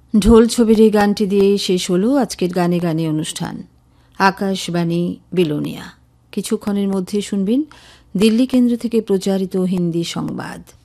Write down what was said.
ঢোল ছবির এই গানটি দিয়েই শেষ হল আজকের গানে গানে অনুষ্ঠান। আকাশবাণী বিলোনিয়া। কিছুক্ষণের মধ্যে শুনবেন দিল্লি কেন্দ্র থেকে প্রচারিত হিন্দি সংবাদ।